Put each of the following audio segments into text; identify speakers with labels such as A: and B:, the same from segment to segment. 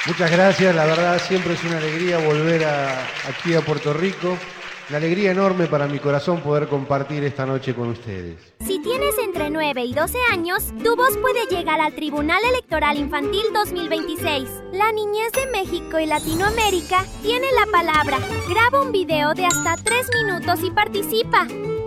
A: Muchas gracias, la verdad siempre es una alegría volver aquí a Puerto Rico. Una alegría enorme para mi corazón poder compartir esta noche con ustedes.
B: Si tienes entre 9 y 12 años, tu voz puede llegar al Tribunal Electoral Infantil 2026. La niñez de México y Latinoamérica tiene la palabra. Graba un video de hasta 3 minutos y participa.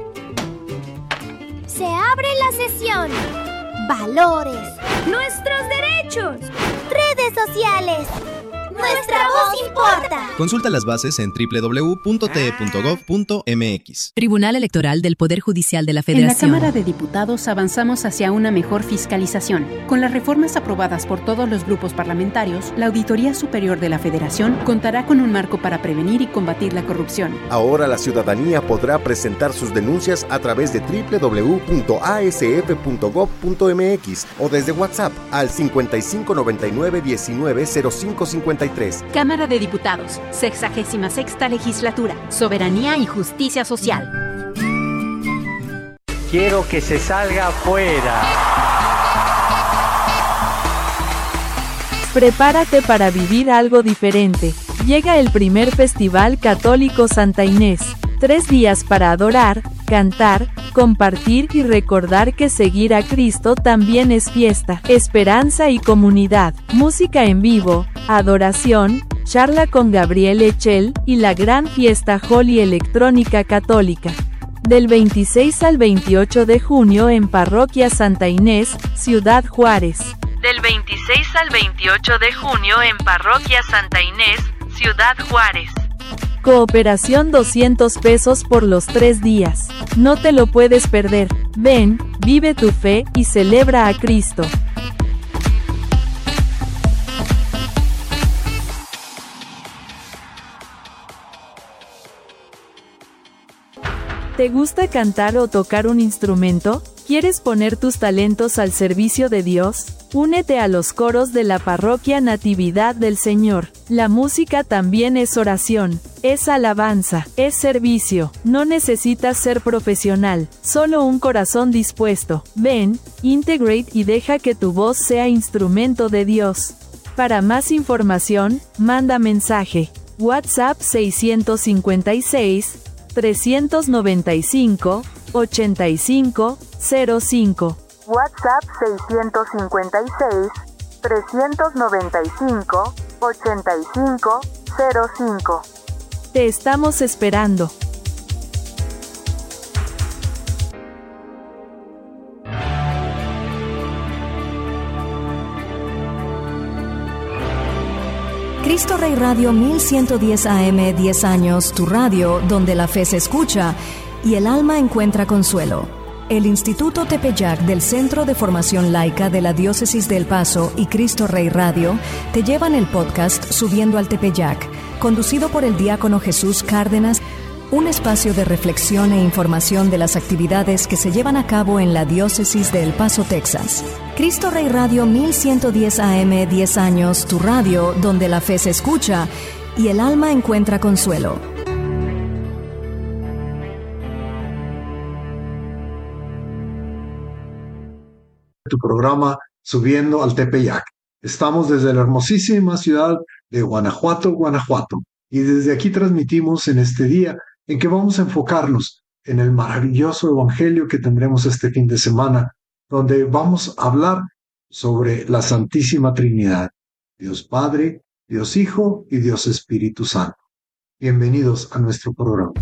B: Se abre la sesión. Valores. Nuestros derechos. Redes sociales. Nuestra voz importa.
C: Consulta las bases en www.te.gov.mx.
D: Tribunal Electoral del Poder Judicial de la Federación.
E: En la Cámara de Diputados avanzamos hacia una mejor fiscalización. Con las reformas aprobadas por todos los grupos parlamentarios, la Auditoría Superior de la Federación contará con un marco para prevenir y combatir la corrupción.
F: Ahora la ciudadanía podrá presentar sus denuncias a través de www.asf.gov.mx o desde WhatsApp al 5599-190553.
E: Cámara de Diputados, 66ª Legislatura, Soberanía y Justicia Social.
G: Quiero que se salga afuera.
H: Prepárate para vivir algo diferente. Llega el primer Festival Católico Santa Inés. 3 días para adorar, cantar, compartir y recordar que seguir a Cristo también es fiesta, esperanza y comunidad. Música en vivo, adoración, charla con Gabriel Echel y la gran fiesta Holy Electrónica Católica. Del 26 al 28 de junio en Parroquia Santa Inés, Ciudad Juárez. Del 26 al 28 de junio en Parroquia Santa Inés, Ciudad Juárez. Cooperación 200 pesos por los 3 días. No te lo puedes perder. Ven, vive tu fe y celebra a Cristo. ¿Te gusta cantar o tocar un instrumento? ¿Quieres poner tus talentos al servicio de Dios? Únete a los coros de la Parroquia Natividad del Señor. La música también es oración, es alabanza, es servicio. No necesitas ser profesional, solo un corazón dispuesto. Ven, integrate y deja que tu voz sea instrumento de Dios. Para más información, manda mensaje. WhatsApp 656 395 8505.
I: WhatsApp 656 395 8505.
H: Te estamos esperando.
D: Cristo Rey Radio 1110 AM, 10 años, tu radio donde la fe se escucha y el alma encuentra consuelo. El Instituto Tepeyac del Centro de Formación Laica de la Diócesis de El Paso y Cristo Rey Radio te llevan el podcast Subiendo al Tepeyac, conducido por el diácono Jesús Cárdenas, un espacio de reflexión e información de las actividades que se llevan a cabo en la Diócesis de El Paso, Texas. Cristo Rey Radio 1110 AM, 10 años, tu radio donde la fe se escucha y el alma encuentra consuelo.
J: Tu programa Subiendo al Tepeyac. Estamos desde la hermosísima ciudad de Guanajuato, y desde aquí transmitimos en este día en que vamos a enfocarnos en el maravilloso evangelio que tendremos este fin de semana, donde vamos a hablar sobre la Santísima Trinidad, Dios Padre, Dios Hijo y Dios Espíritu Santo. Bienvenidos a nuestro programa.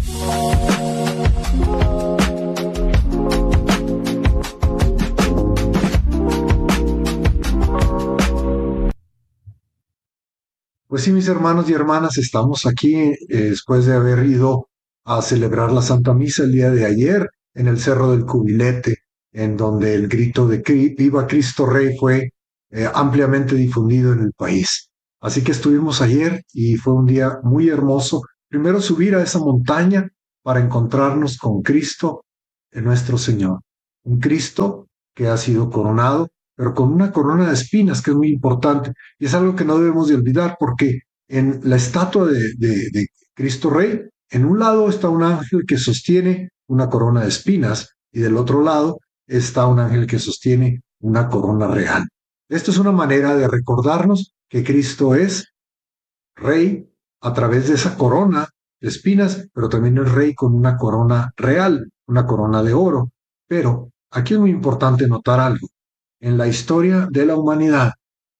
J: Pues sí, mis hermanos y hermanas, estamos aquí después de haber ido a celebrar la Santa Misa el día de ayer en el Cerro del Cubilete, en donde el grito de Viva Cristo Rey fue ampliamente difundido en el país. Así que estuvimos ayer y fue un día muy hermoso. Primero subir a esa montaña para encontrarnos con Cristo, nuestro Señor. Un Cristo que ha sido coronado, pero con una corona de espinas, que es muy importante, y es algo que no debemos de olvidar, porque en la estatua de Cristo Rey, en un lado está un ángel que sostiene una corona de espinas, y del otro lado está un ángel que sostiene una corona real. Esto es una manera de recordarnos que Cristo es rey a través de esa corona de espinas, pero también es rey con una corona real, una corona de oro. Pero aquí es muy importante notar algo. En la historia de la humanidad,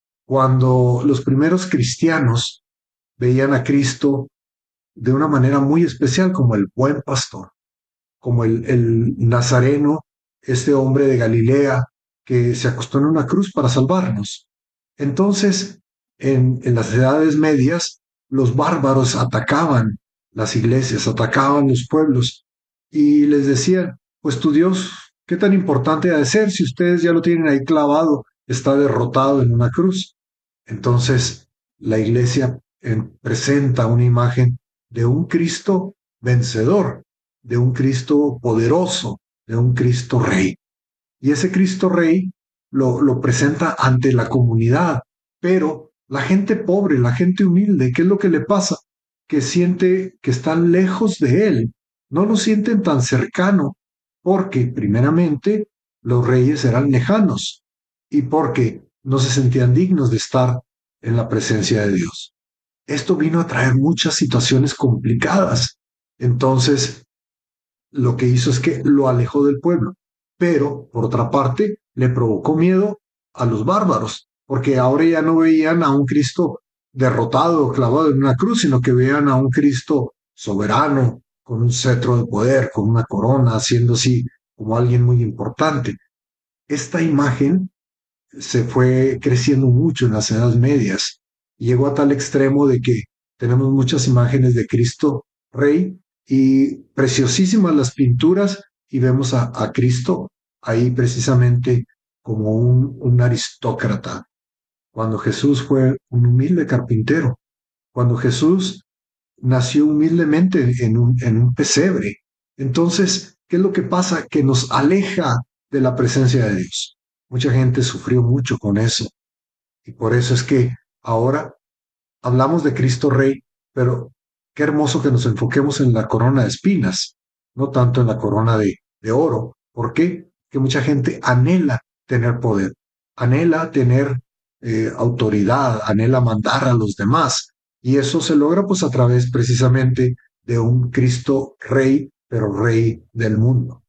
J: cuando los primeros cristianos veían a Cristo de una manera muy especial como el buen pastor, como el Nazareno, este hombre de Galilea que se acostó en una cruz para salvarnos. Entonces, en las edades medias, los bárbaros atacaban las iglesias, atacaban los pueblos y les decían, pues tu Dios, ¿qué tan importante ha de ser si ustedes ya lo tienen ahí clavado, está derrotado en una cruz? Entonces, la iglesia presenta una imagen de un Cristo vencedor, de un Cristo poderoso, de un Cristo rey. Y ese Cristo rey lo presenta ante la comunidad, pero la gente pobre, la gente humilde, ¿qué es lo que le pasa? Que siente que están lejos de él, no lo sienten tan cercano, porque primeramente los reyes eran lejanos y porque no se sentían dignos de estar en la presencia de Dios. Esto vino a traer muchas situaciones complicadas. Entonces, lo que hizo es que lo alejó del pueblo, pero por otra parte le provocó miedo a los bárbaros, porque ahora ya no veían a un Cristo derrotado o clavado en una cruz, sino que veían a un Cristo soberano, con un cetro de poder, con una corona, siendo así como alguien muy importante. Esta imagen se fue creciendo mucho en las edades medias y llegó a tal extremo de que tenemos muchas imágenes de Cristo Rey y preciosísimas las pinturas y vemos a Cristo ahí precisamente como un aristócrata, cuando Jesús fue un humilde carpintero, cuando Jesús nació humildemente en un pesebre. Entonces, ¿qué es lo que pasa? Que nos aleja de la presencia de Dios. Mucha gente sufrió mucho con eso. Y por eso es que ahora hablamos de Cristo Rey, pero qué hermoso que nos enfoquemos en la corona de espinas, no tanto en la corona de oro. ¿Por qué? Que mucha gente anhela tener poder, anhela tener autoridad, anhela mandar a los demás. Y eso se logra pues a través precisamente de un Cristo Rey, pero Rey del mundo.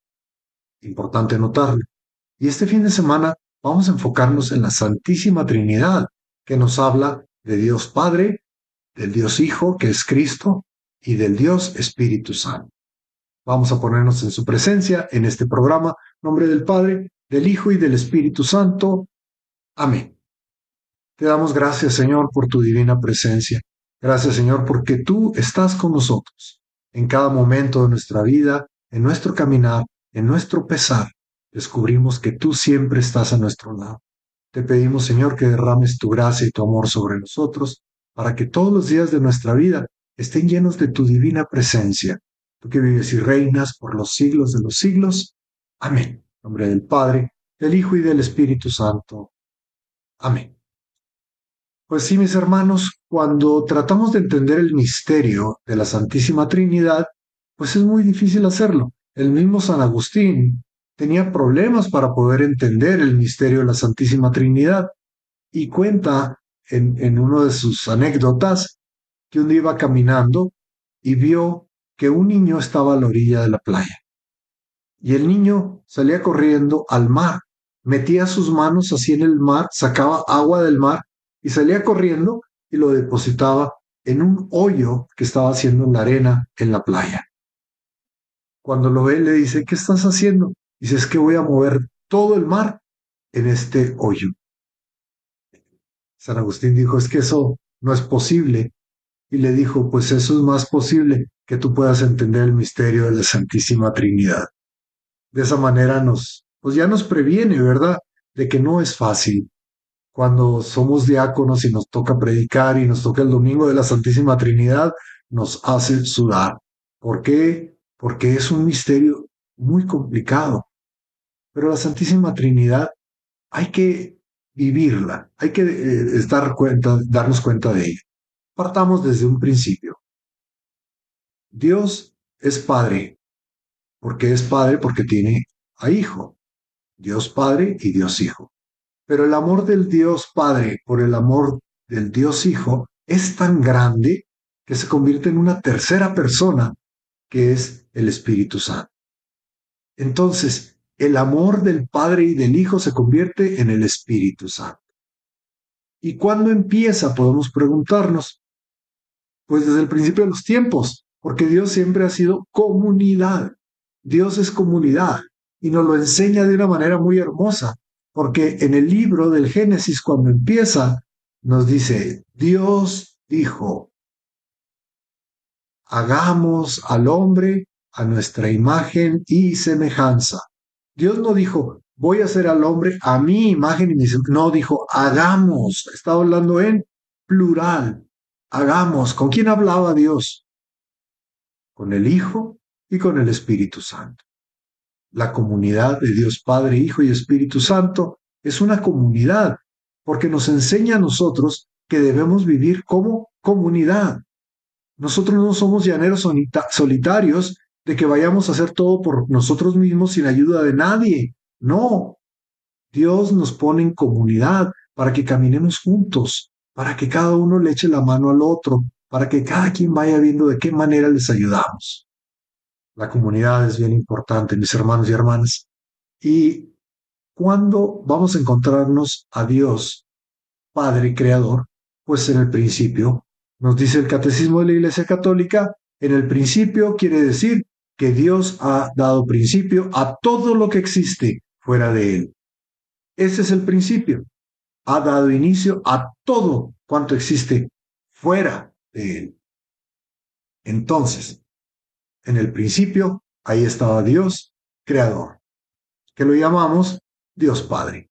J: Importante notarlo. Y este fin de semana vamos a enfocarnos en la Santísima Trinidad, que nos habla de Dios Padre, del Dios Hijo, que es Cristo, y del Dios Espíritu Santo. Vamos a ponernos en su presencia en este programa, en nombre del Padre, del Hijo y del Espíritu Santo. Amén. Te damos gracias, Señor, por tu divina presencia. Gracias, Señor, porque tú estás con nosotros en cada momento de nuestra vida, en nuestro caminar, en nuestro pesar. Descubrimos que tú siempre estás a nuestro lado. Te pedimos, Señor, que derrames tu gracia y tu amor sobre nosotros, para que todos los días de nuestra vida estén llenos de tu divina presencia. Tú que vives y reinas por los siglos de los siglos. Amén. En nombre del Padre, del Hijo y del Espíritu Santo. Amén. Pues sí, mis hermanos, cuando tratamos de entender el misterio de la Santísima Trinidad, pues es muy difícil hacerlo. El mismo San Agustín tenía problemas para poder entender el misterio de la Santísima Trinidad y cuenta en una de sus anécdotas que un día iba caminando y vio que un niño estaba a la orilla de la playa. Y el niño salía corriendo al mar, metía sus manos así en el mar, sacaba agua del mar y salía corriendo y lo depositaba en un hoyo que estaba haciendo en la arena en la playa. Cuando lo ve, le dice, ¿qué estás haciendo? Dice, es que voy a mover todo el mar en este hoyo. San Agustín dijo, es que eso no es posible. Y le dijo, pues eso es más posible que tú puedas entender el misterio de la Santísima Trinidad. De esa manera pues ya nos previene, ¿verdad? De que no es fácil. Cuando somos diáconos y nos toca predicar y nos toca el domingo de la Santísima Trinidad, nos hace sudar. ¿Por qué? Porque es un misterio muy complicado. Pero la Santísima Trinidad hay que vivirla, hay que darnos cuenta de ella. Partamos desde un principio. Dios es Padre. ¿Por qué es Padre? Porque tiene a Hijo. Dios Padre y Dios Hijo. Pero el amor del Dios Padre por el amor del Dios Hijo es tan grande que se convierte en una tercera persona, que es el Espíritu Santo. Entonces, el amor del Padre y del Hijo se convierte en el Espíritu Santo. ¿Y cuándo empieza? Podemos preguntarnos. Pues desde el principio de los tiempos, porque Dios siempre ha sido comunidad. Dios es comunidad y nos lo enseña de una manera muy hermosa, porque en el libro del Génesis, cuando empieza, nos dice, Dios dijo, hagamos al hombre a nuestra imagen y semejanza. Dios no dijo, voy a hacer al hombre a mi imagen y mi semejanza. No, dijo, hagamos. Está hablando en plural. Hagamos. ¿Con quién hablaba Dios? Con el Hijo y con el Espíritu Santo. La comunidad de Dios Padre, Hijo y Espíritu Santo es una comunidad, porque nos enseña a nosotros que debemos vivir como comunidad. Nosotros no somos llaneros solitarios de que vayamos a hacer todo por nosotros mismos sin ayuda de nadie. No. Dios nos pone en comunidad para que caminemos juntos, para que cada uno le eche la mano al otro, para que cada quien vaya viendo de qué manera les ayudamos. La comunidad es bien importante, mis hermanos y hermanas. ¿Y cuándo vamos a encontrarnos a Dios, Padre Creador? Pues en el principio. Nos dice el Catecismo de la Iglesia Católica, en el principio quiere decir que Dios ha dado principio a todo lo que existe fuera de Él. Ese es el principio. Ha dado inicio a todo cuanto existe fuera de Él. Entonces, en el principio, ahí estaba Dios, Creador, que lo llamamos Dios Padre.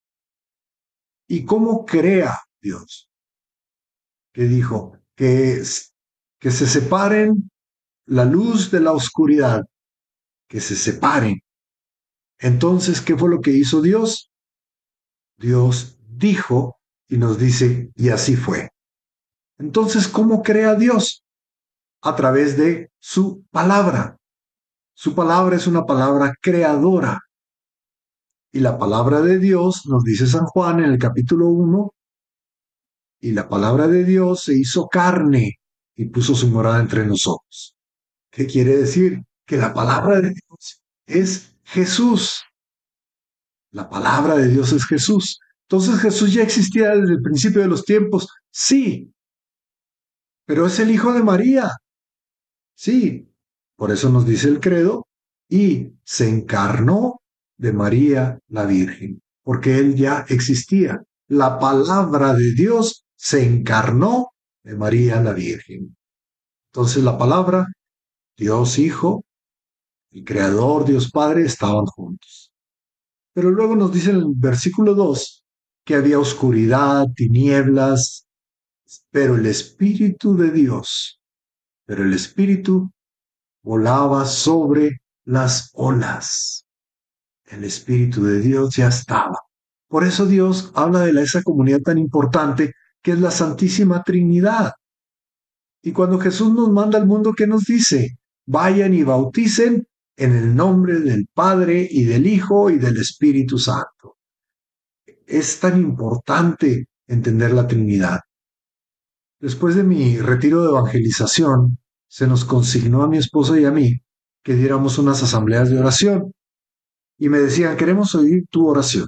J: ¿Y cómo crea Dios? Que dijo que se separen la luz de la oscuridad, que se separen. Entonces, ¿qué fue lo que hizo Dios? Dios dijo y nos dice, y así fue. Entonces, ¿cómo crea Dios? A través de su palabra. Su palabra es una palabra creadora. Y la palabra de Dios, nos dice San Juan en el capítulo 1, y la palabra de Dios se hizo carne y puso su morada entre nosotros. ¿Qué quiere decir? Que la palabra de Dios es Jesús. La palabra de Dios es Jesús. Entonces Jesús ya existía desde el principio de los tiempos. Sí, pero es el Hijo de María. Sí, por eso nos dice el credo, y se encarnó de María la Virgen, porque Él ya existía. La palabra de Dios se encarnó de María la Virgen. Entonces la palabra, Dios Hijo, el Creador, Dios Padre, estaban juntos. Pero luego nos dice en el versículo 2 que había oscuridad, tinieblas, pero el Espíritu de Dios, pero el Espíritu volaba sobre las olas. El Espíritu de Dios ya estaba. Por eso Dios habla de esa comunidad tan importante que es la Santísima Trinidad. Y cuando Jesús nos manda al mundo, ¿qué nos dice? Vayan y bauticen en el nombre del Padre y del Hijo y del Espíritu Santo. Es tan importante entender la Trinidad. Después de mi retiro de evangelización, se nos consignó a mi esposa y a mí que diéramos unas asambleas de oración. Y me decían, queremos oír tu oración.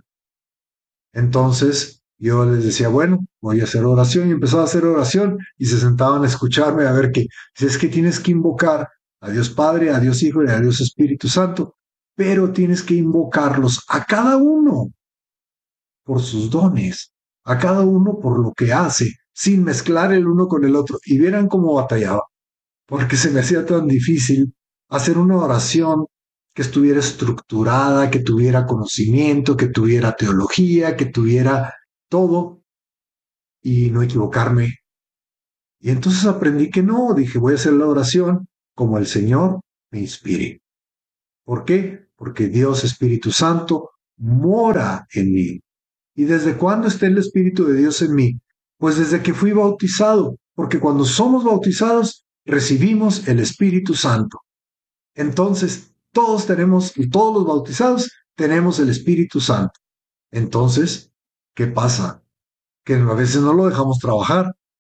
J: Entonces yo les decía, bueno, voy a hacer oración, y empezaba a hacer oración y se sentaban a escucharme a ver qué. Si es que tienes que invocar a Dios Padre, a Dios Hijo y a Dios Espíritu Santo, pero tienes que invocarlos a cada uno por sus dones, a cada uno por lo que hace, sin mezclar el uno con el otro. Y vieran cómo batallaba, porque se me hacía tan difícil hacer una oración que estuviera estructurada, que tuviera conocimiento, que tuviera teología, que tuviera todo, y no equivocarme. Y entonces aprendí que no, dije, voy a hacer la oración como el Señor me inspire. ¿Por qué? Porque Dios Espíritu Santo mora en mí. ¿Y desde cuándo está el Espíritu de Dios en mí? Pues desde que fui bautizado, porque cuando somos bautizados, recibimos el Espíritu Santo. Entonces, todos los bautizados tenemos el Espíritu Santo. Entonces, ¿qué pasa? Que a veces no lo dejamos trabajar.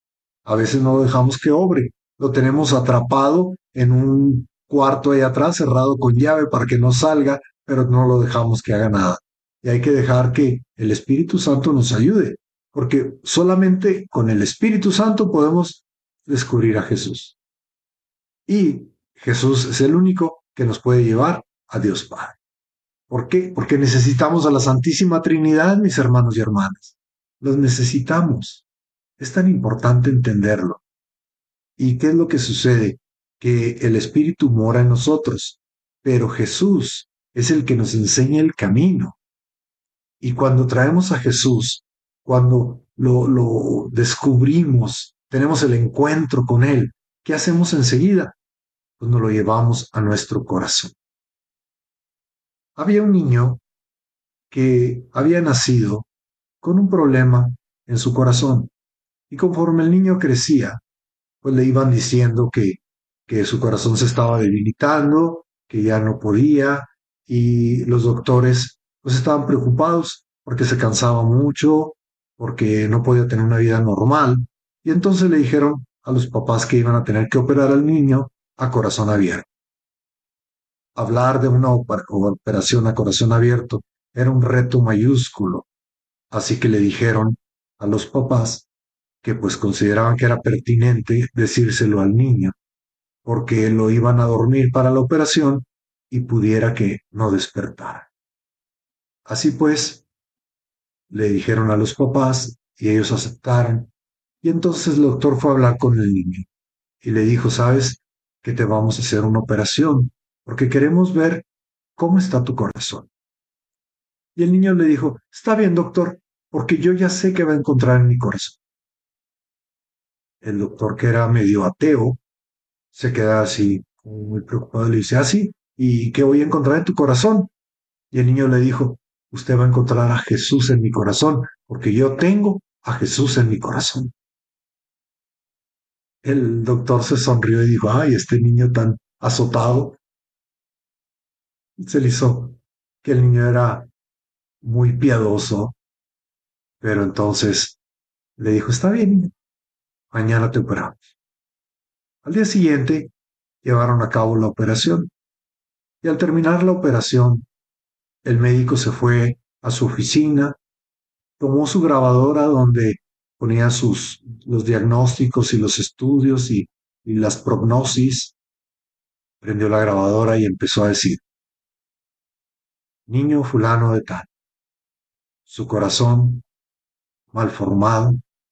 J: A veces no lo dejamos que obre. Lo tenemos atrapado en un cuarto ahí atrás, cerrado con llave para que no salga, pero no lo dejamos que haga nada. Y hay que dejar que el Espíritu Santo nos ayude, porque solamente con el Espíritu Santo podemos descubrir a Jesús. Y Jesús es el único que nos puede llevar a Dios Padre. ¿Por qué? Porque necesitamos a la Santísima Trinidad, mis hermanos y hermanas. Los necesitamos. Es tan importante entenderlo. ¿Y qué es lo que sucede? Que el Espíritu mora en nosotros, pero Jesús es el que nos enseña el camino. Y cuando traemos a Jesús, cuando lo descubrimos, tenemos el encuentro con Él, ¿qué hacemos enseguida? Pues nos lo llevamos a nuestro corazón. Había un niño que había nacido con un problema en su corazón, y conforme el niño crecía, pues le iban diciendo que su corazón se estaba debilitando, que ya no podía, y los doctores pues estaban preocupados porque se cansaba mucho, porque no podía tener una vida normal, y entonces le dijeron a los papás que iban a tener que operar al niño a corazón abierto. Hablar de una operación a corazón abierto era un reto mayúsculo, así que le dijeron a los papás que pues consideraban que era pertinente decírselo al niño, porque lo iban a dormir para la operación y pudiera que no despertara. Así pues, le dijeron a los papás y ellos aceptaron, y entonces el doctor fue a hablar con el niño y le dijo, ¿sabes que te vamos a hacer una operación? Porque queremos ver cómo está tu corazón. Y el niño le dijo, está bien, doctor, porque yo ya sé qué va a encontrar en mi corazón. El doctor, que era medio ateo, se queda así, muy preocupado, y le dice, sí, ¿y qué voy a encontrar en tu corazón? Y el niño le dijo, usted va a encontrar a Jesús en mi corazón, porque yo tengo a Jesús en mi corazón. El doctor se sonrió y dijo, ay, este niño tan azotado. Se le hizo que el niño era muy piadoso, pero entonces le dijo, está bien, mañana te operamos. Al día siguiente llevaron a cabo la operación, y al terminar la operación, el médico se fue a su oficina, tomó su grabadora donde ponía los diagnósticos y los estudios y las prognosis, prendió la grabadora y empezó a decir, niño fulano de tal, su corazón malformado,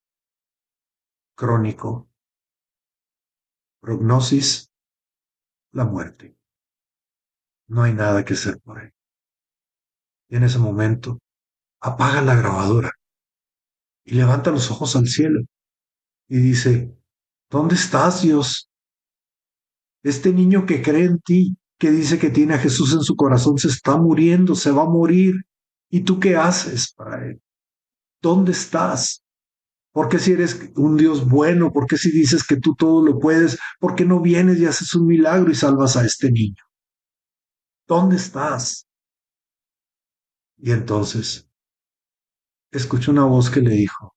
J: crónico, prognosis, la muerte. No hay nada que hacer por él. Y en ese momento apaga la grabadora y levanta los ojos al cielo y dice, ¿dónde estás, Dios? Este niño que cree en ti, que dice que tiene a Jesús en su corazón, se está muriendo, se va a morir. ¿Y tú qué haces para él? ¿Dónde estás? ¿Por qué si eres un Dios bueno? ¿Por qué si dices que tú todo lo puedes? ¿Por qué no vienes y haces un milagro y salvas a este niño? ¿Dónde estás? Y entonces escuché una voz que le dijo,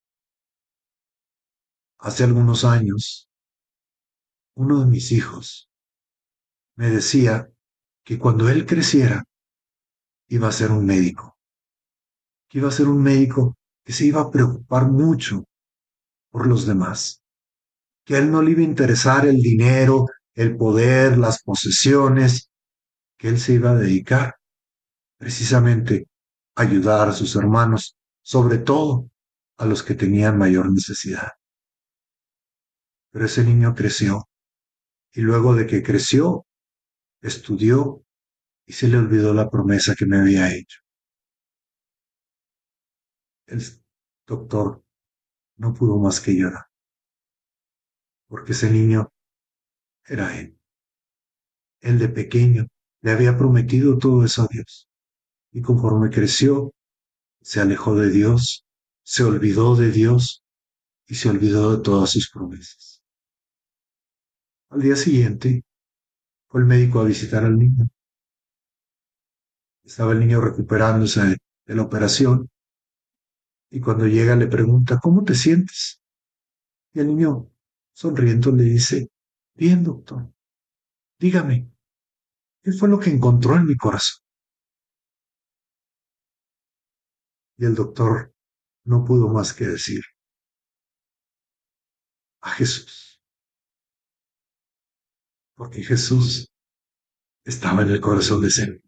J: hace algunos años, uno de mis hijos me decía que cuando él creciera iba a ser un médico, que iba a ser un médico que se iba a preocupar mucho por los demás, que a él no le iba a interesar el dinero, el poder, las posesiones, que él se iba a dedicar precisamente a ayudar a sus hermanos, sobre todo a los que tenían mayor necesidad. Pero ese niño creció, y luego de que creció, estudió y se le olvidó la promesa que me había hecho. El doctor no pudo más que llorar, porque ese niño era él. Él de pequeño le había prometido todo eso a Dios, y conforme creció, se alejó de Dios, se olvidó de Dios y se olvidó de todas sus promesas. Al día siguiente, fue el médico a visitar al niño. Estaba el niño recuperándose de la operación, y cuando llega le pregunta, ¿cómo te sientes? Y el niño sonriendo le dice, bien, doctor, dígame, ¿qué fue lo que encontró en mi corazón? Y el doctor no pudo más que decir, a Jesús. Porque Jesús estaba en el corazón de ese.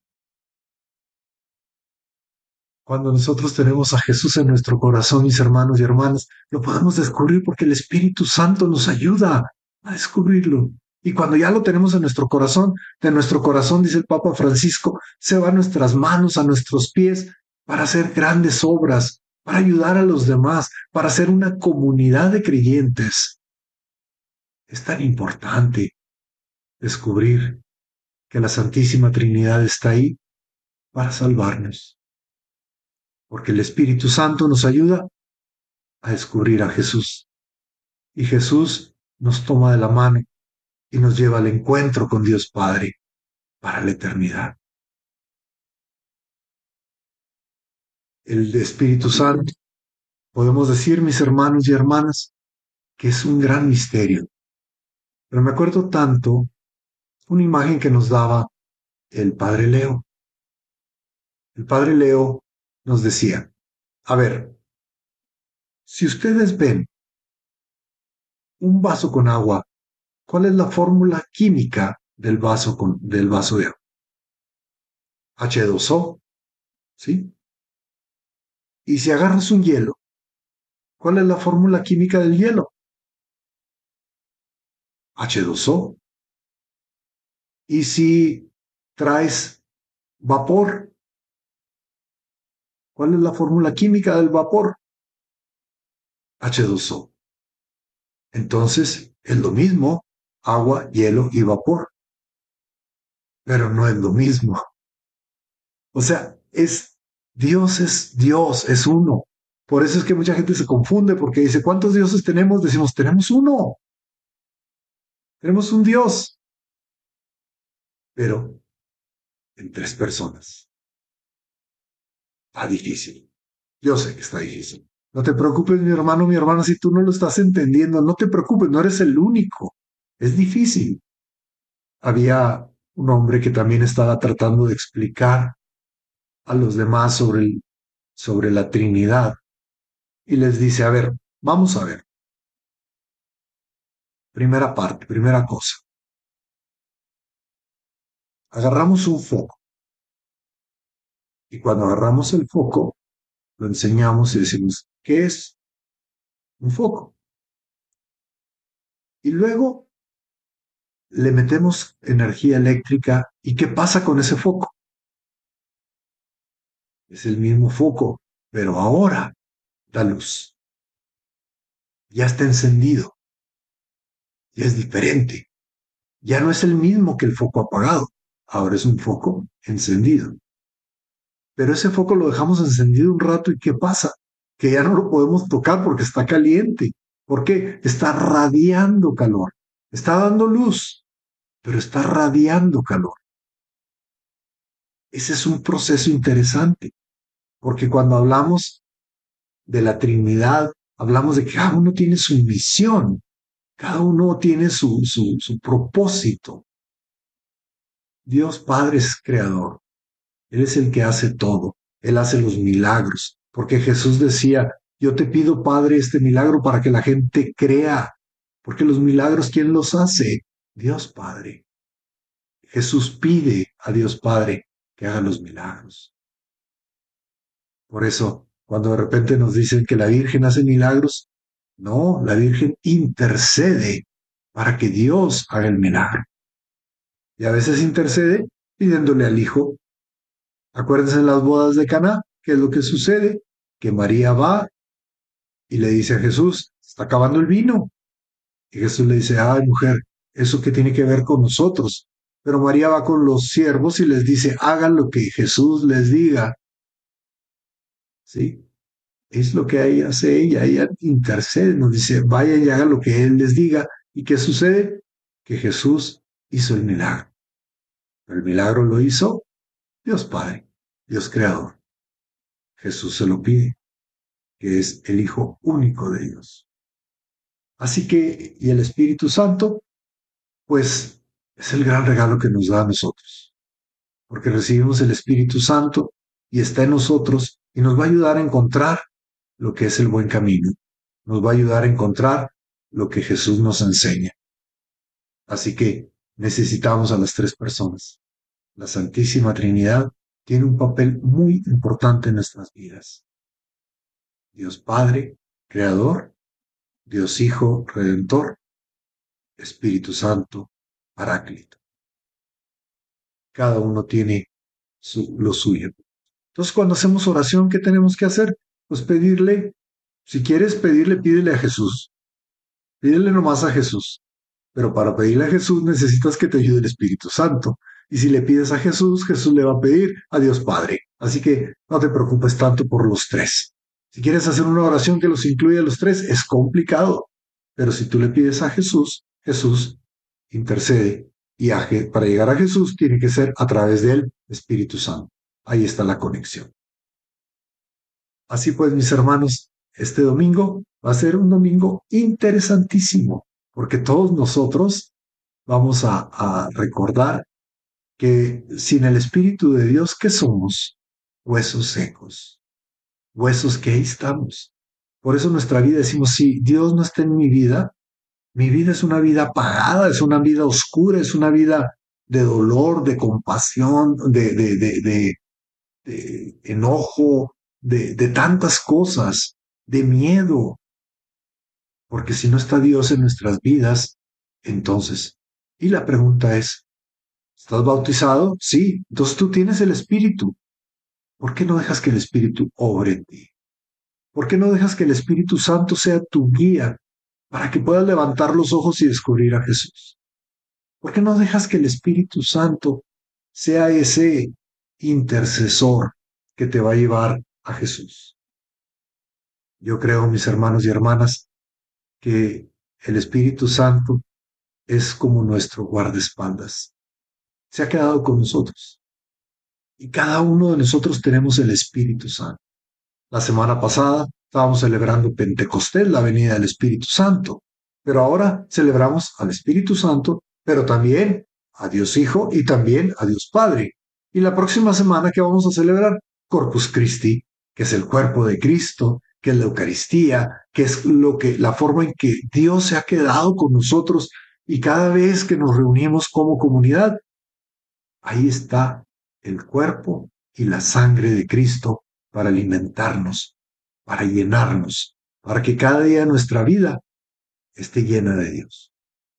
J: Cuando nosotros tenemos a Jesús en nuestro corazón, mis hermanos y hermanas, lo podemos descubrir porque el Espíritu Santo nos ayuda a descubrirlo. Y cuando ya lo tenemos en nuestro corazón, de nuestro corazón, dice el Papa Francisco, se va a nuestras manos, a nuestros pies, para hacer grandes obras, para ayudar a los demás, para ser una comunidad de creyentes. Es tan importante descubrir que la Santísima Trinidad está ahí para salvarnos. Porque el Espíritu Santo nos ayuda a descubrir a Jesús. Y Jesús nos toma de la mano y nos lleva al encuentro con Dios Padre para la eternidad. El Espíritu Santo, podemos decir, mis hermanos y hermanas, que es un gran misterio. Pero me acuerdo tanto una imagen que nos daba el Padre Leo. El Padre Leo nos decía, a ver, si ustedes ven un vaso con agua, ¿cuál es la fórmula química del vaso de agua? H2O, ¿sí? Y si agarras un hielo, ¿cuál es la fórmula química del hielo? H2O. Y si traes vapor, ¿cuál es la fórmula química del vapor? H2O. Entonces, es lo mismo, agua, hielo y vapor. Pero no es lo mismo. O sea, Dios, es uno. Por eso es que mucha gente se confunde, porque dice, ¿cuántos dioses tenemos? Decimos, tenemos uno. Tenemos un Dios. Pero en 3 personas. Está difícil. Yo sé que está difícil. No te preocupes, mi hermano, mi hermana, si tú no lo estás entendiendo, no te preocupes, no eres el único. Es difícil. Había un hombre que también estaba tratando de explicar a los demás sobre la Trinidad. Y les dice, a ver, vamos a ver. Primera parte, primera cosa. Agarramos un foco. Y cuando agarramos el foco, lo enseñamos y decimos, ¿qué es un foco? Y luego le metemos energía eléctrica. ¿Y qué pasa con ese foco? Es el mismo foco, pero ahora da luz. Ya está encendido. Ya es diferente. Ya no es el mismo que el foco apagado. Ahora es un foco encendido. Pero ese foco lo dejamos encendido un rato y ¿qué pasa? Que ya no lo podemos tocar porque está caliente. ¿Por qué? Está radiando calor. Está dando luz, pero está radiando calor. Ese es un proceso interesante, porque cuando hablamos de la Trinidad, hablamos de que cada uno tiene su misión, cada uno tiene su propósito. Dios Padre es creador. Él es el que hace todo. Él hace los milagros. Porque Jesús decía, yo te pido, Padre, este milagro para que la gente crea. Porque los milagros, ¿quién los hace? Dios Padre. Jesús pide a Dios Padre que haga los milagros. Por eso, cuando de repente nos dicen que la Virgen hace milagros, no, la Virgen intercede para que Dios haga el milagro. Y a veces intercede pidiéndole al Hijo. Acuérdense en las bodas de Caná, ¿qué es lo que sucede? Que María va y le dice a Jesús, está acabando el vino. Y Jesús le dice, ay mujer, ¿eso qué tiene que ver con nosotros? Pero María va con los siervos y les dice, hagan lo que Jesús les diga. ¿Sí? Es lo que hace ella intercede, nos dice, vayan y hagan lo que Él les diga. ¿Y qué sucede? Que Jesús hizo el milagro. El milagro lo hizo Dios Padre, Dios Creador. Jesús se lo pide, que es el Hijo único de Dios. Así que, y el Espíritu Santo, pues es el gran regalo que nos da a nosotros, porque recibimos el Espíritu Santo y está en nosotros y nos va a ayudar a encontrar lo que es el buen camino, nos va a ayudar a encontrar lo que Jesús nos enseña. Así que necesitamos a las tres personas. La Santísima Trinidad tiene un papel muy importante en nuestras vidas. Dios Padre, Creador, Dios Hijo, Redentor, Espíritu Santo, Paráclito. Cada uno tiene lo suyo. Entonces, cuando hacemos oración, ¿qué tenemos que hacer? Pues pedirle, si quieres pedirle, pídele a Jesús. Pídele nomás a Jesús. Pero para pedirle a Jesús necesitas que te ayude el Espíritu Santo. Y si le pides a Jesús, Jesús le va a pedir a Dios Padre. Así que no te preocupes tanto por los tres. Si quieres hacer una oración que los incluya a los tres, es complicado. Pero si tú le pides a Jesús, Jesús intercede. Y para llegar a Jesús tiene que ser a través del Espíritu Santo. Ahí está la conexión. Así pues, mis hermanos, este domingo va a ser un domingo interesantísimo, porque todos nosotros vamos a recordar que sin el Espíritu de Dios, ¿qué somos? Huesos secos, huesos que ahí estamos. Por eso nuestra vida decimos, si Dios no está en mi vida es una vida apagada, es una vida oscura, es una vida de dolor, de compasión, de enojo, de tantas cosas, de miedo. Porque si no está Dios en nuestras vidas, entonces, y la pregunta es, ¿estás bautizado? Sí, entonces tú tienes el Espíritu. ¿Por qué no dejas que el Espíritu obre en ti? ¿Por qué no dejas que el Espíritu Santo sea tu guía para que puedas levantar los ojos y descubrir a Jesús? ¿Por qué no dejas que el Espíritu Santo sea ese intercesor que te va a llevar a Jesús? Yo creo, mis hermanos y hermanas, que el Espíritu Santo es como nuestro guardaespaldas. Se ha quedado con nosotros. Y cada uno de nosotros tenemos el Espíritu Santo. La semana pasada estábamos celebrando Pentecostés, la venida del Espíritu Santo. Pero ahora celebramos al Espíritu Santo, pero también a Dios Hijo y también a Dios Padre. Y la próxima semana, ¿qué vamos a celebrar? Corpus Christi, que es el cuerpo de Cristo, que es la Eucaristía, que es la forma en que Dios se ha quedado con nosotros y cada vez que nos reunimos como comunidad, ahí está el cuerpo y la sangre de Cristo para alimentarnos, para llenarnos, para que cada día de nuestra vida esté llena de Dios.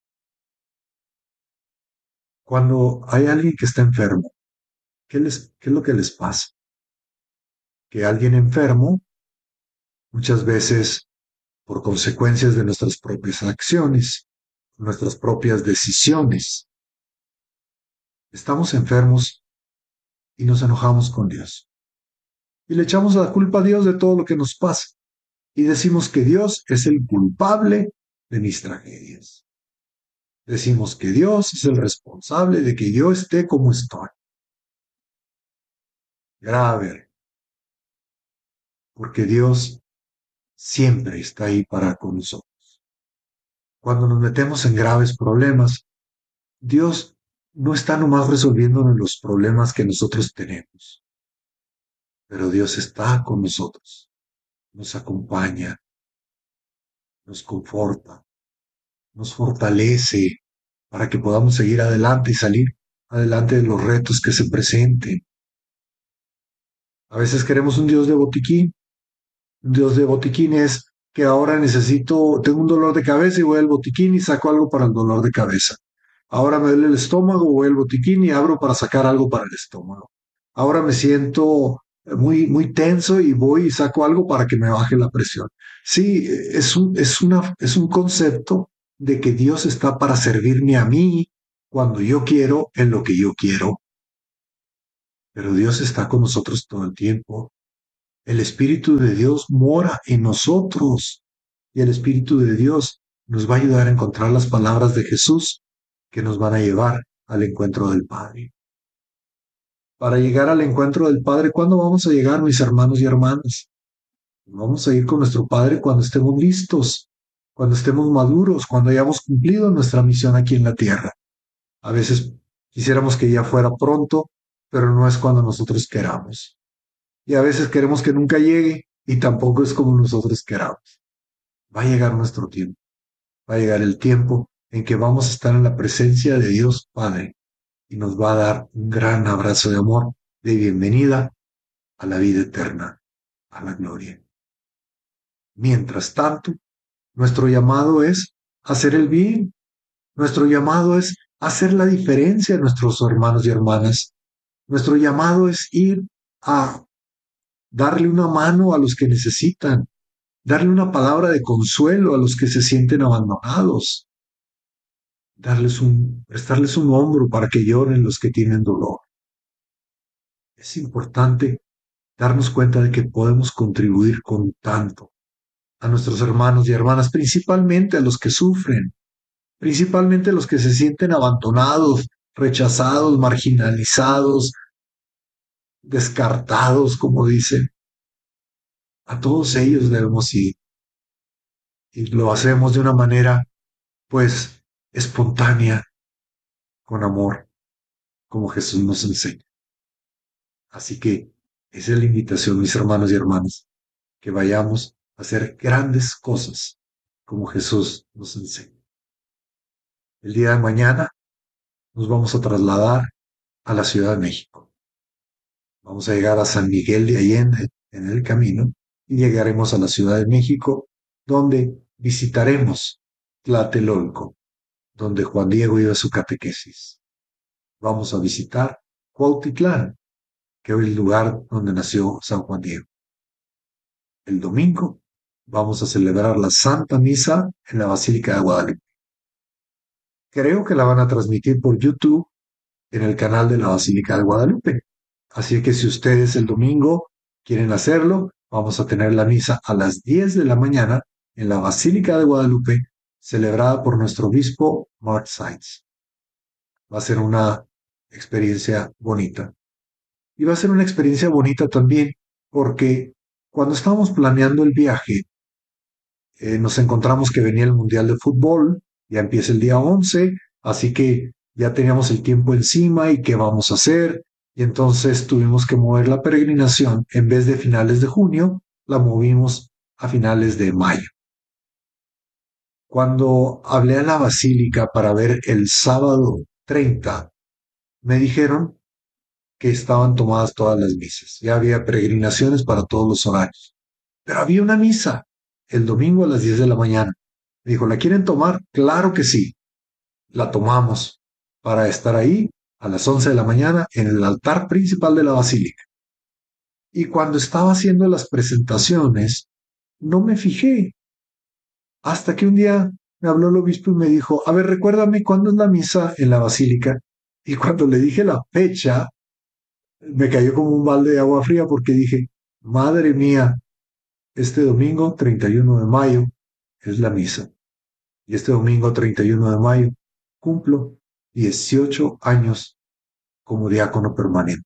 J: Cuando hay alguien que está enfermo, ¿qué es lo que les pasa? Que alguien enfermo, muchas veces por consecuencias de nuestras propias acciones, nuestras propias decisiones, estamos enfermos y nos enojamos con Dios. Y le echamos la culpa a Dios de todo lo que nos pasa. Y decimos que Dios es el culpable de mis tragedias. Decimos que Dios es el responsable de que yo esté como estoy. Grave. Porque Dios siempre está ahí para con nosotros. Cuando nos metemos en graves problemas, Dios no está nomás resolviéndonos los problemas que nosotros tenemos. Pero Dios está con nosotros, nos acompaña, nos conforta, nos fortalece para que podamos seguir adelante y salir adelante de los retos que se presenten. A veces queremos un Dios de botiquín. Un Dios de botiquín es que ahora tengo un dolor de cabeza y voy al botiquín y saco algo para el dolor de cabeza. Ahora me duele el estómago, voy al botiquín y abro para sacar algo para el estómago. Ahora me siento muy tenso y voy y saco algo para que me baje la presión. Sí, es un concepto de que Dios está para servirme a mí cuando yo quiero, en lo que yo quiero. Pero Dios está con nosotros todo el tiempo. El Espíritu de Dios mora en nosotros y el Espíritu de Dios nos va a ayudar a encontrar las palabras de Jesús que nos van a llevar al encuentro del Padre. Para llegar al encuentro del Padre, ¿cuándo vamos a llegar, mis hermanos y hermanas? Vamos a ir con nuestro Padre cuando estemos listos, cuando estemos maduros, cuando hayamos cumplido nuestra misión aquí en la tierra. A veces quisiéramos que ya fuera pronto, pero no es cuando nosotros queramos. Y a veces queremos que nunca llegue y tampoco es como nosotros queramos. Va a llegar nuestro tiempo. Va a llegar el tiempo en que vamos a estar en la presencia de Dios Padre y nos va a dar un gran abrazo de amor, de bienvenida a la vida eterna, a la gloria. Mientras tanto, nuestro llamado es hacer el bien. Nuestro llamado es hacer la diferencia a nuestros hermanos y hermanas. Nuestro llamado es ir a darle una mano a los que necesitan, darle una palabra de consuelo a los que se sienten abandonados, prestarles un hombro para que lloren los que tienen dolor. Es importante darnos cuenta de que podemos contribuir con tanto a nuestros hermanos y hermanas, principalmente a los que sufren, principalmente a los que se sienten abandonados, rechazados, marginalizados, descartados, como dicen. A todos ellos debemos ir. Y lo hacemos de una manera, pues, espontánea, con amor, como Jesús nos enseña. Así que esa es la invitación, mis hermanos y hermanas, que vayamos a hacer grandes cosas, como Jesús nos enseña. El día de mañana nos vamos a trasladar a la Ciudad de México. Vamos a llegar a San Miguel de Allende en el camino y llegaremos a la Ciudad de México, donde visitaremos Tlatelolco, donde Juan Diego iba a su catequesis. Vamos a visitar Cuautitlán, que es el lugar donde nació San Juan Diego. El domingo vamos a celebrar la Santa Misa en la Basílica de Guadalupe. Creo que la van a transmitir por YouTube en el canal de la Basílica de Guadalupe. Así que si ustedes el domingo quieren hacerlo, vamos a tener la misa a las 10 de la mañana en la Basílica de Guadalupe, celebrada por nuestro obispo Mark Sides. Va a ser una experiencia bonita. Y va a ser una experiencia bonita también porque cuando estábamos planeando el viaje, nos encontramos que venía el Mundial de Fútbol, ya empieza el día 11, así que ya teníamos el tiempo encima y qué vamos a hacer. Y entonces tuvimos que mover la peregrinación, en vez de finales de junio, la movimos a finales de mayo. Cuando hablé a la basílica para ver el sábado 30, me dijeron que estaban tomadas todas las misas. Ya había peregrinaciones para todos los horarios. Pero había una misa el domingo a las 10 de la mañana. Me dijo, ¿la quieren tomar? Claro que sí. La tomamos para estar ahí a las 11 de la mañana en el altar principal de la basílica. Y cuando estaba haciendo las presentaciones, no me fijé. Hasta que un día me habló el obispo y me dijo, a ver, recuérdame cuándo es la misa en la basílica. Y cuando le dije la fecha, me cayó como un balde de agua fría porque dije, madre mía, este domingo 31 de mayo es la misa. Y este domingo 31 de mayo cumplo 18 años como diácono permanente.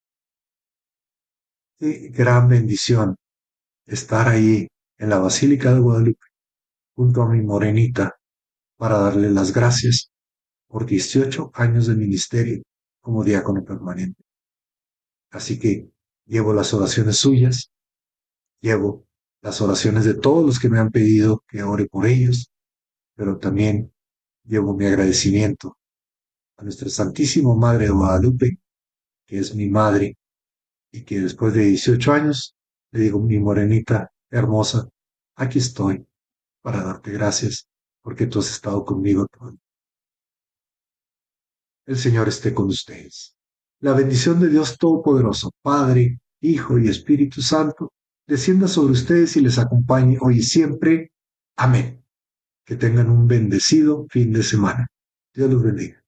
J: Qué gran bendición estar ahí en la Basílica de Guadalupe junto a mi morenita para darle las gracias por 18 años de ministerio como diácono permanente. Así que llevo las oraciones suyas, llevo las oraciones de todos los que me han pedido que ore por ellos, pero también llevo mi agradecimiento a nuestra Santísima Madre de Guadalupe, que es mi madre, y que después de 18 años le digo, mi morenita hermosa, aquí estoy para darte gracias, porque tú has estado conmigo todo. El Señor esté con ustedes. La bendición de Dios Todopoderoso, Padre, Hijo y Espíritu Santo, descienda sobre ustedes y les acompañe hoy y siempre. Amén. Que tengan un bendecido fin de semana. Dios los bendiga.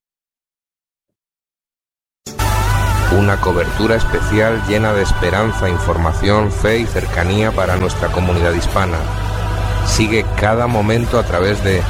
C: Una cobertura especial llena de esperanza, información, fe y cercanía para nuestra comunidad hispana. Sigue cada momento a través de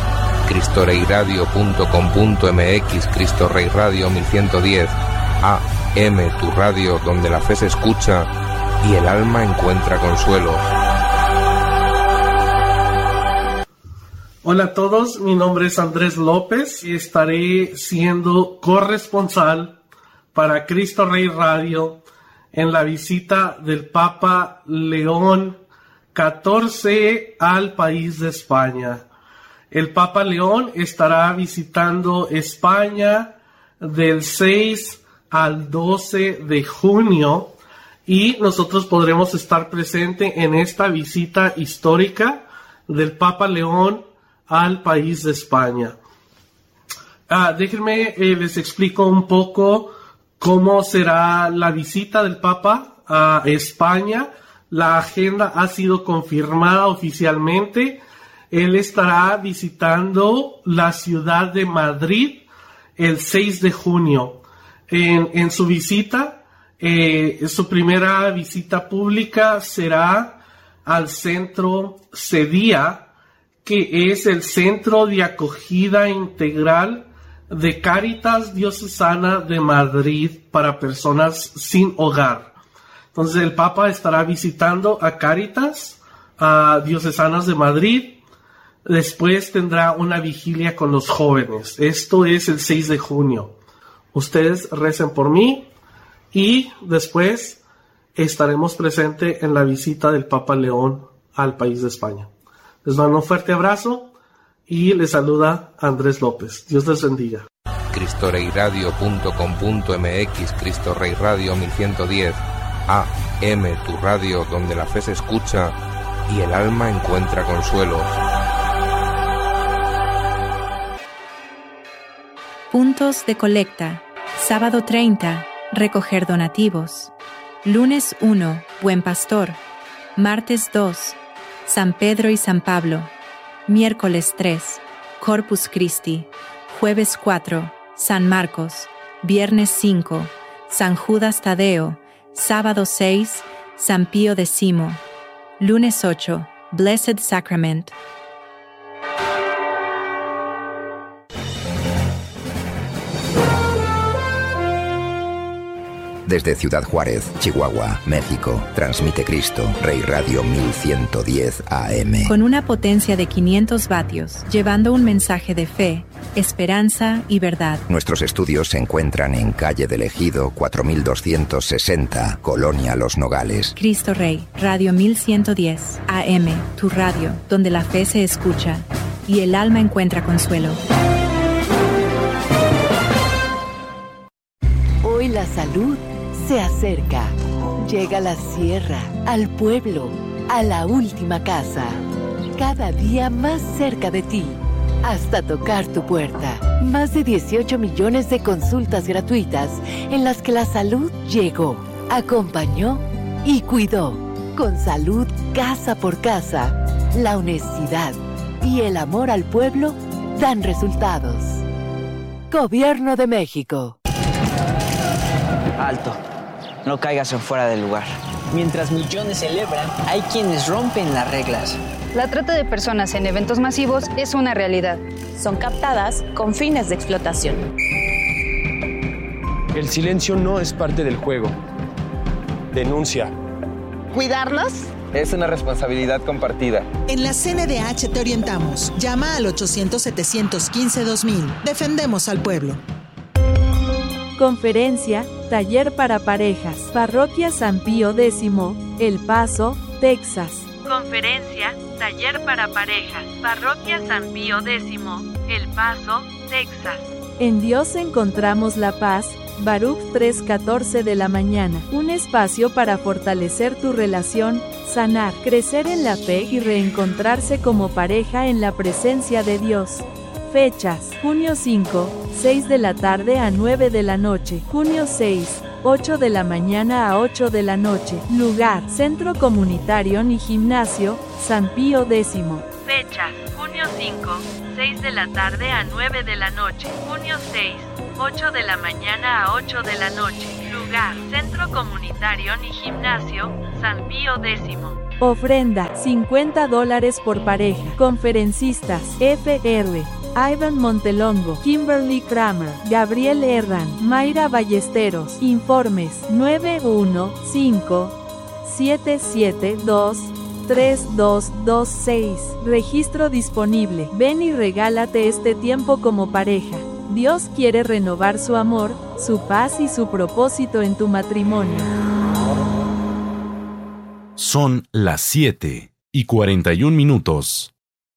C: cristoreiradio.com.mx, Cristo Rey Radio 1110, AM, tu radio donde la fe se escucha y el alma encuentra consuelo.
K: Hola a todos, mi nombre es Andrés López y estaré siendo corresponsal para Cristo Rey Radio en la visita del Papa León XIV al país de España. El Papa León estará visitando España del 6 al 12 de junio y nosotros podremos estar presentes en esta visita histórica del Papa León al país de España. Déjenme les explico un poco cómo será la visita del Papa a España. La agenda ha sido confirmada oficialmente. Él estará visitando la ciudad de Madrid el 6 de junio. En su visita, su primera visita pública será al centro CEDIA, que es el Centro de Acogida Integral de Cáritas Diocesana de Madrid para personas sin hogar. Entonces el Papa estará visitando a Cáritas Diocesanas de Madrid. Después tendrá una vigilia con los jóvenes. Esto es el 6 de junio. Ustedes recen por mí y después estaremos presentes en la visita del Papa León al país de España. Les mando un fuerte abrazo y les saluda Andrés López. Dios les bendiga.
C: cristoreiradio.com.mx, Cristo Rey Radio 1110 AM, tu radio donde la fe se escucha y el alma encuentra consuelo.
L: Puntos de colecta. Sábado 30, recoger donativos. Lunes 1, Buen Pastor. Martes 2, San Pedro y San Pablo. Miércoles 3, Corpus Christi. Jueves 4, San Marcos. Viernes 5, San Judas Tadeo. Sábado 6, San Pío X. Lunes 8, Blessed Sacrament.
M: Desde Ciudad Juárez, Chihuahua, México, transmite Cristo Rey Radio 1110 AM.
L: Con una potencia de 500 vatios, llevando un mensaje de fe, esperanza y verdad.
M: Nuestros estudios se encuentran en Calle del Ejido 4260, Colonia Los Nogales.
L: Cristo Rey, Radio 1110 AM, tu radio, donde la fe se escucha y el alma encuentra consuelo.
N: Hoy la salud se acerca. Llega a la sierra, al pueblo, a la última casa. Cada día más cerca de ti, hasta tocar tu puerta. Más de 18 millones de consultas gratuitas en las que la salud llegó, acompañó y cuidó. Con salud casa por casa, la honestidad y el amor al pueblo dan resultados. Gobierno de México.
O: Alto, no caigas en fuera del lugar. Mientras millones celebran, hay quienes rompen las reglas.
P: La trata de personas en eventos masivos es una realidad.
Q: Son captadas con fines de explotación.
R: El silencio no es parte del juego. Denuncia.
S: ¿Cuidarlos?
C: Es una responsabilidad compartida.
S: En la CNDH te orientamos. Llama al 800-715-2000. Defendemos al pueblo.
H: Conferencia, taller para parejas. Parroquia San Pío X, El Paso, Texas. Conferencia, taller para parejas. Parroquia San Pío X, El Paso, Texas. En Dios encontramos la paz. Baruch 3:14 de la mañana. Un espacio para fortalecer tu relación, sanar, crecer en la fe y reencontrarse como pareja en la presencia de Dios. Fechas: junio 5, 6 de la tarde a 9 de la noche. Junio 6, 8 de la mañana a 8 de la noche. Lugar: Centro Comunitario y Gimnasio, San Pío X. Fechas: junio 5, 6 de la tarde a 9 de la noche. Junio 6, 8 de la mañana a 8 de la noche. Lugar: Centro Comunitario y Gimnasio, San Pío X. Ofrenda: $50 por pareja. Conferencistas: Fr. Ivan Montelongo, Kimberly Kramer, Gabriel Herran, Mayra Ballesteros. Informes: 915-772 3226. Registro disponible. Ven y regálate este tiempo como pareja. Dios quiere renovar su amor, su paz y su propósito en tu matrimonio.
T: Son las 7:41.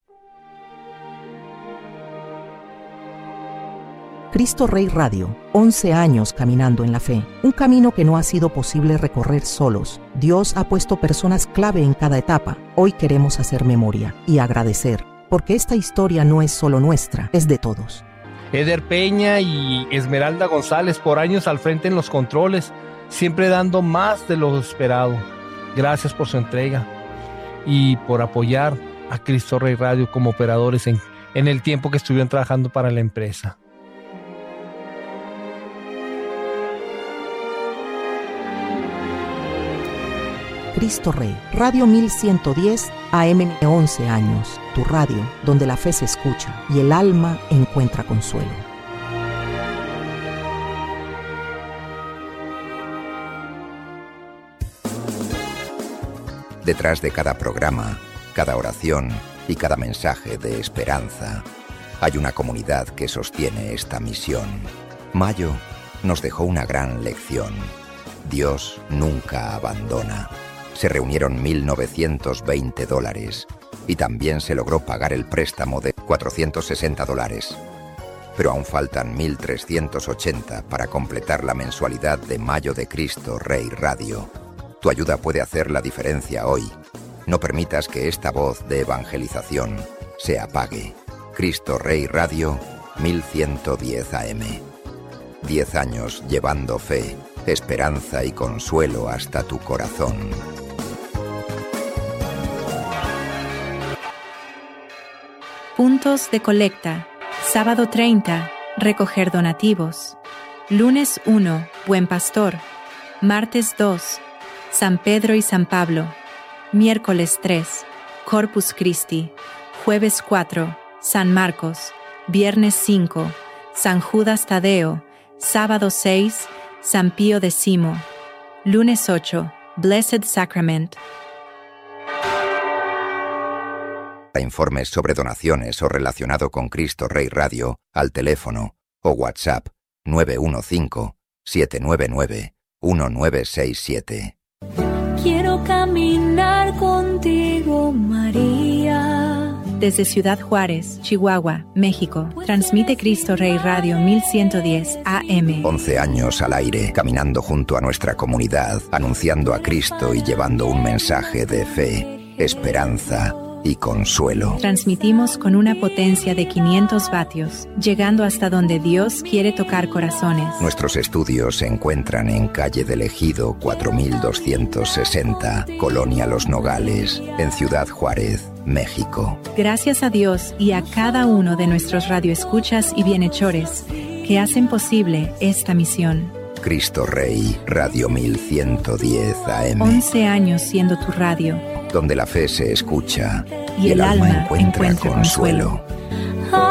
U: Cristo Rey Radio, 11 años caminando en la fe. Un camino que no ha sido posible recorrer solos. Dios ha puesto personas clave en cada etapa. Hoy queremos hacer memoria y agradecer, porque esta historia no es solo nuestra, es de todos.
V: Eder Peña y Esmeralda González por años al frente en los controles, siempre dando más de lo esperado. Gracias por su entrega y por apoyar a Cristo Rey Radio como operadores en el tiempo que estuvieron trabajando para la empresa.
U: Cristo Rey, Radio 1110 AM, 11 años, tu radio donde la fe se escucha y el alma encuentra consuelo.
M: Detrás de cada programa, cada oración y cada mensaje de esperanza, hay una comunidad que sostiene esta misión. Mayo nos dejó una gran lección. Dios nunca abandona. Se reunieron $1.920 y también se logró pagar el préstamo de $460. Pero aún faltan 1.380 para completar la mensualidad de Mayo de Cristo Rey Radio. Tu ayuda puede hacer la diferencia hoy. No permitas que esta voz de evangelización se apague. Cristo Rey Radio, 1110 AM. 10 años llevando fe, esperanza y consuelo hasta tu corazón.
L: Puntos de colecta. Sábado 30, recoger donativos. Lunes 1, Buen Pastor. Martes 2, San Pedro y San Pablo. Miércoles 3, Corpus Christi. Jueves 4, San Marcos. Viernes 5, San Judas Tadeo. Sábado 6, San Pío X. Lunes 8, Blessed Sacrament.
M: Para informes sobre donaciones o relacionado con Cristo Rey Radio, al teléfono o WhatsApp 915-799-1967.
W: Quiero caminar contigo, María.
L: Desde Ciudad Juárez, Chihuahua, México, transmite Cristo Rey Radio 1110 AM.
M: 11 años al aire, caminando junto a nuestra comunidad, anunciando a Cristo y llevando un mensaje de fe, esperanza y consuelo.
L: Transmitimos con una potencia de 500 vatios, llegando hasta donde Dios quiere tocar corazones.
M: Nuestros estudios se encuentran en Calle del Ejido 4260, Colonia Los Nogales, en Ciudad Juárez, México.
L: Gracias a Dios y a cada uno de nuestros radioescuchas y bienhechores que hacen posible esta misión.
M: Cristo Rey, Radio 1110 AM.
L: 11 años siendo tu radio,
M: donde la fe se escucha y el alma encuentra consuelo.